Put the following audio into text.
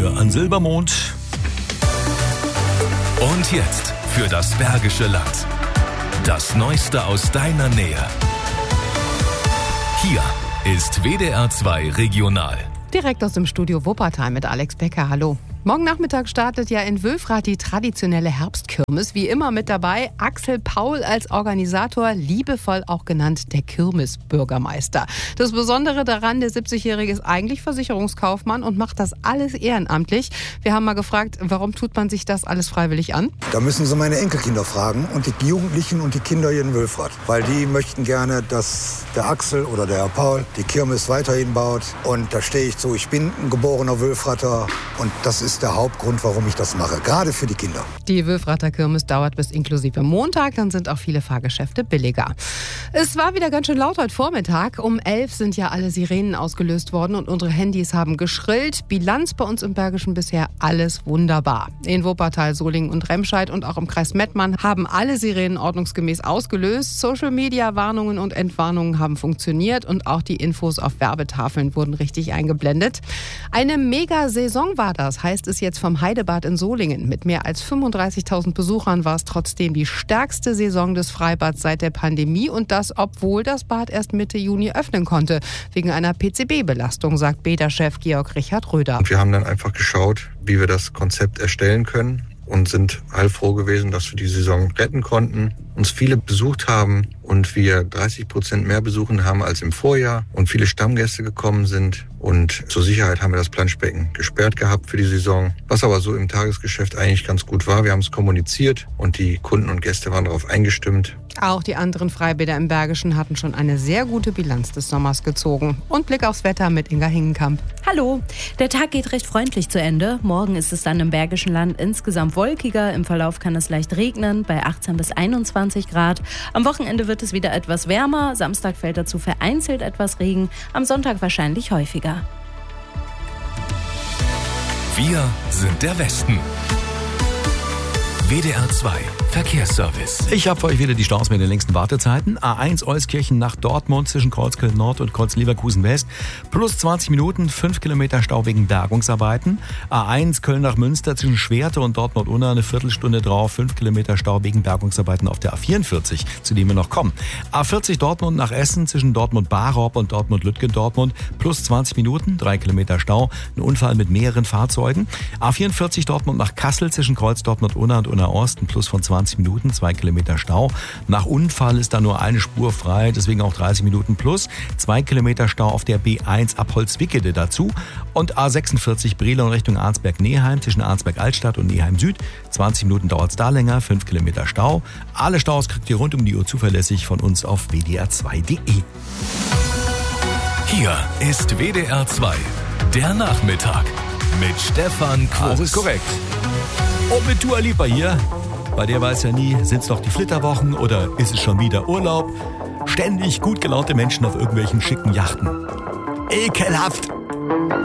hier an Silbermond. Und jetzt für das Bergische Land. Das Neueste aus deiner Nähe. Hier ist WDR 2 Regional. Direkt aus dem Studio Wuppertal mit Alex Becker. Hallo. Morgen Nachmittag startet ja in Wülfrath die traditionelle Herbstkirmes. Wie immer mit dabei Axel Paul als Organisator, liebevoll auch genannt der Kirmesbürgermeister. Das Besondere daran, der 70-Jährige ist eigentlich Versicherungskaufmann und macht das alles ehrenamtlich. Wir haben mal gefragt, warum tut man sich das alles freiwillig an? Da müssen Sie meine Enkelkinder fragen und die Jugendlichen und die Kinder hier in Wülfrath. Weil die möchten gerne, dass der Axel oder der Herr Paul die Kirmes weiterhin baut. Und da stehe ich zu, ich bin ein geborener Wülfrather und das ist der Hauptgrund, warum ich das mache, gerade für die Kinder. Die Wülfrather Kirmes dauert bis inklusive Montag, dann sind auch viele Fahrgeschäfte billiger. Es war wieder ganz schön laut heute Vormittag. Um 11 sind ja alle Sirenen ausgelöst worden und unsere Handys haben geschrillt. Bilanz bei uns im Bergischen bisher alles wunderbar. In Wuppertal, Solingen und Remscheid und auch im Kreis Mettmann haben alle Sirenen ordnungsgemäß ausgelöst. Social-Media-Warnungen und Entwarnungen haben funktioniert und auch die Infos auf Werbetafeln wurden richtig eingeblendet. Eine Mega-Saison war das, heißt es jetzt vom Heidebad in Solingen. Mit mehr als 35.000 Besuchern war es trotzdem die stärkste Saison des Freibads seit der Pandemie und das, obwohl das Bad erst Mitte Juni öffnen konnte. Wegen einer PCB-Belastung, sagt Bäderchef Georg Richard Röder. Und wir haben dann einfach geschaut, wie wir das Konzept erstellen können und sind heilfroh gewesen, dass wir die Saison retten konnten. Uns viele besucht haben und wir 30% mehr Besuchen haben als im Vorjahr und viele Stammgäste gekommen sind. Und zur Sicherheit haben wir das Planschbecken gesperrt gehabt für die Saison, was aber so im Tagesgeschäft eigentlich ganz gut war. Wir haben es kommuniziert und die Kunden und Gäste waren darauf eingestimmt. Auch die anderen Freibäder im Bergischen hatten schon eine sehr gute Bilanz des Sommers gezogen. Und Blick aufs Wetter mit Inga Hingenkamp. Hallo, der Tag geht recht freundlich zu Ende. Morgen ist es dann im Bergischen Land insgesamt wolkiger. Im Verlauf kann es leicht regnen, bei 18 bis 21 Grad. Am Wochenende wird es wieder etwas wärmer. Samstag fällt dazu vereinzelt etwas Regen. Am Sonntag wahrscheinlich häufiger. Wir sind der Westen. WDR 2 Verkehrsservice. Ich habe für euch wieder die Staus mit den längsten Wartezeiten. A1 Euskirchen nach Dortmund zwischen Kreuzköln Nord und Kreuz-Leverkusen West. Plus 20 Minuten, 5 Kilometer Stau wegen Bergungsarbeiten. A1 Köln nach Münster zwischen Schwerte und Dortmund-Unna eine Viertelstunde drauf. 5 Kilometer Stau wegen Bergungsarbeiten auf der A44, zu dem wir noch kommen. A40 Dortmund nach Essen zwischen Dortmund-Barop und Dortmund-Lütgendortmund. Plus 20 Minuten, 3 Kilometer Stau. Ein Unfall mit mehreren Fahrzeugen. A44 Dortmund nach Kassel zwischen Kreuz Dortmund-Unna und Unna-Ost. Ein Plus von 20 Minuten, 2 Kilometer Stau. Nach Unfall ist da nur eine Spur frei, deswegen auch 30 Minuten plus. 2 Kilometer Stau auf der B1 ab Holzwickede dazu. Und A46 Brilon Richtung Arnsberg-Neheim zwischen Arnsberg-Altstadt und Neheim Süd. 20 Minuten dauert es da länger, 5 Kilometer Stau. Alle Staus kriegt ihr rund um die Uhr zuverlässig von uns auf wdr2.de. Hier ist WDR 2, der Nachmittag mit Stefan Quos. Das ist korrekt. Und mit Dua Lipa hier. Bei der weiß ja nie, sind es noch die Flitterwochen oder ist es schon wieder Urlaub? Ständig gut gelaunte Menschen auf irgendwelchen schicken Yachten. Ekelhaft!